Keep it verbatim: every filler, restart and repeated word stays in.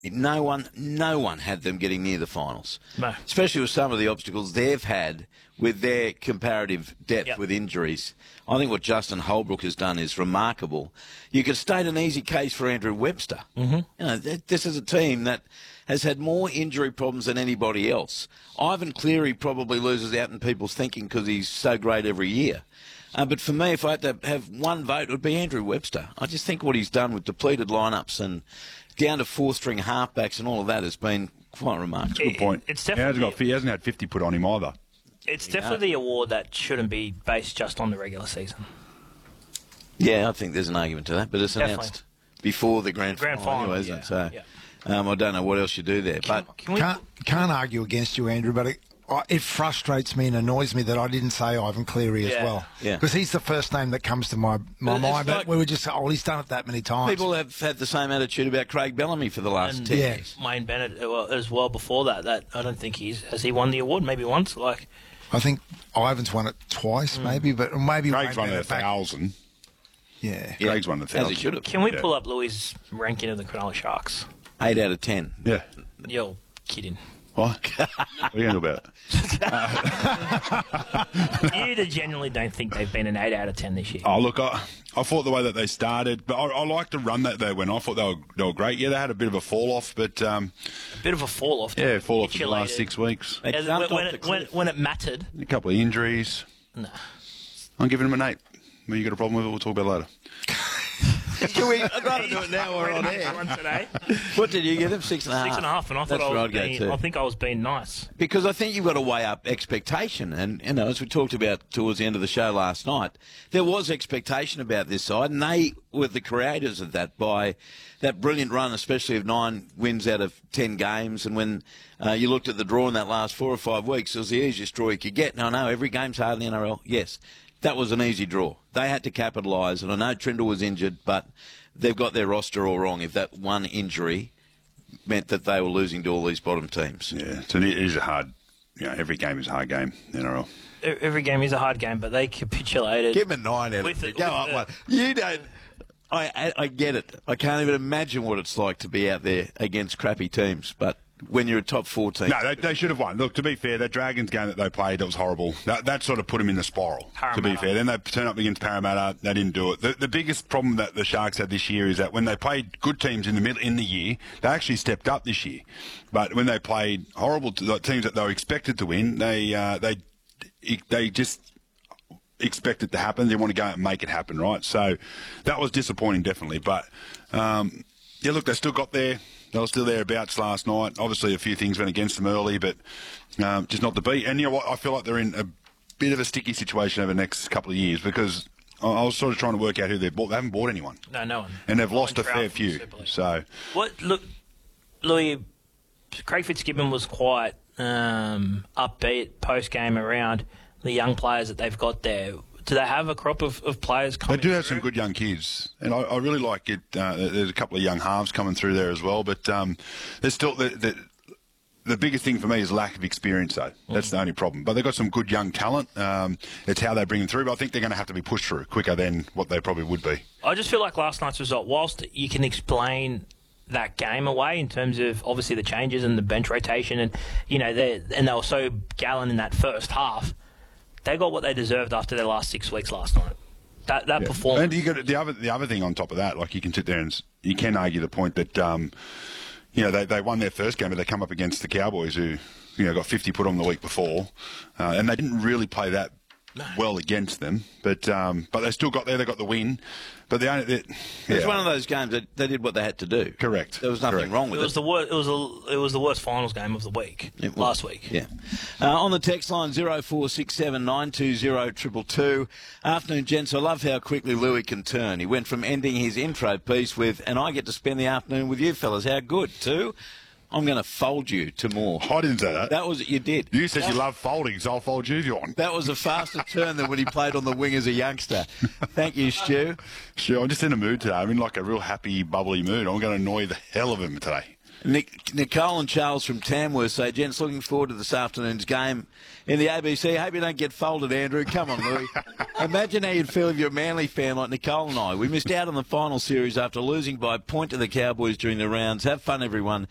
No one, no one had them getting near the finals, No. especially with some of the obstacles they've had with their comparative depth Yep. with injuries. I think what Justin Holbrook has done is remarkable. You could state an easy case for Andrew Webster. Mm-hmm. You know, th- this is a team that has had more injury problems than anybody else. Ivan Cleary probably loses out in people's thinking because he's so great every year. Uh, but for me, if I had to have one vote, it would be Andrew Webster. I just think what he's done with depleted lineups and down to four-string halfbacks and all of that has been quite remarkable. Good point. It's he, hasn't definitely- got, he hasn't had fifty put on him either. It's definitely the award that shouldn't be based just on the regular season. Yeah, I think there's an argument to that, but it's Definitely. announced before the grand, Grand final, final, anyway, isn't yeah, it? So yeah. um, I don't know what else you do there. but Can we? Can't, can't argue against you, Andrew, but it, I- it frustrates me and annoys me that I didn't say Ivan Cleary as Yeah. well. Yeah. Because he's the first name that comes to my, my But it's mind. But like- we were just, oh, he's done it that many times. people have had the same attitude about Craig Bellamy for the last And ten Yeah. years. Wayne Bennett uh, well, as well before that. That I don't think he's has he won the award maybe once. Like I think Ivan's won it twice, maybe, but maybe Craig's Wayne won a Bennett back- thousand. Yeah. Yeah, Craig's won the as thousand. he should have. can we Yeah. pull up Louis' ranking of the Cronulla Sharks? Eight out of ten. Yeah. You're kidding. What? what are you going to do about it? You genuinely don't think they've been an eight out of ten this year? Oh, look, I, I thought the way that they started, but I, I liked the run that they went. I thought they were, they were great. Yeah, they had a bit of a fall off, but um, A bit of a fall off. yeah, fall off in the last Capitulated. six weeks. They As- jumped when, off when, the it, when, cliff. when it mattered. A couple of injuries. No. I'm giving them an eight. When you got a problem with it, we'll talk about it later. Should we? I'd rather do it now or on air. One today. What did you give them? Six and a half. Six and a half, and I thought That's I where was I'd go being, too. I think I was being nice. Because I think you've got to weigh up expectation. And, you know, as we talked about towards the end of the show last night, there was expectation about this side, and they were the creators of that by that brilliant run, especially of nine wins out of ten games. And when uh, you looked at the draw in that last four or five weeks, it was the easiest draw you could get. Now, I know every game's hard in the N R L. Yes, that was an easy draw. They had to capitalise, and I know Trindle was injured, but they've got their roster all wrong if that one injury meant that they were losing to all these bottom teams. Yeah, so it is a hard. You know, every game is a hard game. N R L. E- Every game is a hard game, but they capitulated. Give him a nine out With of the- ten. Go with up the- one. You don't. I, I I get it. I can't even imagine what it's like to be out there against crappy teams. But when you're a top four team, No, they, they should have won. Look, to be fair, that Dragons game that they played, that was horrible. That, that sort of put them in the spiral, to be Parramatta. fair. Then they turned up against Parramatta. They didn't do it. The, the biggest problem that the Sharks had this year is that when they played good teams in the middle in the year, they actually stepped up this year. But when they played horrible t- like teams that they were expected to win, they uh, they they just expect it to happen. They want to go out and make it happen, right? So that was disappointing, definitely. But um, yeah, look, they still got there. They were still thereabouts last night. Obviously, a few things went against them early, but um, just not to beat. And you know what? I feel like they're in a bit of a sticky situation over the next couple of years because I I was sort of trying to work out who they've bought. They haven't bought anyone, No, no one. and they've No lost a one fair travelled few. Super League. So What look, Louis, Craig Fitzgibbon was quite um, upbeat post game around the young players that they've got there. Do they have a crop of, of players they coming do have through? some good young kids, and I, I really like it. Uh, there's a couple of young halves coming through there as well, but um, there's still the, the the biggest thing for me is lack of experience, though. That's the only problem. But they've got some good young talent. Um, it's how they bring them through. But I think they're going to have to be pushed through quicker than what they probably would be. I just feel like last night's result, whilst you can explain that game away in terms of obviously the changes and the bench rotation, and you know they and they were so gallant in that first half, they got what they deserved after their last six weeks last night. That that Yeah. performance. And you got the other the other thing on top of that, like you can sit there and s- you can argue the point that um, you know they they won their first game, but they come up against the Cowboys who you know got fifty put on the week before, uh, and they didn't really play that well against them, but um, but they still got there. They got the win, but the only they, yeah. it's one of those games that they did what they had to do. Correct. There was nothing Correct. wrong It with was it. the worst. It was a, it was the worst finals game of the week It was. last week. Yeah. Uh, on the text line zero four six seven nine two zero two two. Afternoon, gents. I love how quickly Louis can turn. He went from ending his intro piece with, and I get to spend the afternoon with you fellas. How good, too? I'm going to fold you to more. I didn't say that. That was, you did. You said you love folding, so I'll fold you if you want. That was a faster turn than when he played on the wing as a youngster. Thank you, Stu. Sure, I'm just in a mood today. I'm in like a real happy, bubbly mood. I'm going to annoy the hell of him today. Nick, Nicole and Charles from Tamworth say, gents, looking forward to this afternoon's game in the A B C. Hope you don't get folded, Andrew. Come on, Louis. Imagine how you'd feel if you're a Manly fan like Nicole and I. We missed out on the final series after losing by a point to the Cowboys during the rounds. Have fun, everyone.